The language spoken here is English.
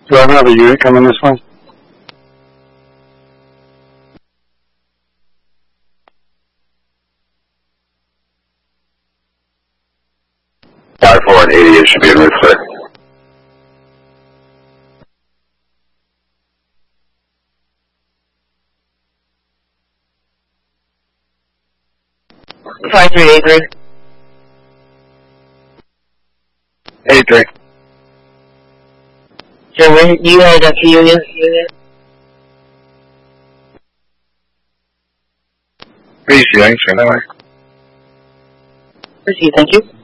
Do I have another unit coming this way? Five, 4, and 88 should be en route, sir. Five, 3, 8, 3. 83. Gentlemen, you had a few units? Easy, thanks, anyway. Proceed, thank you.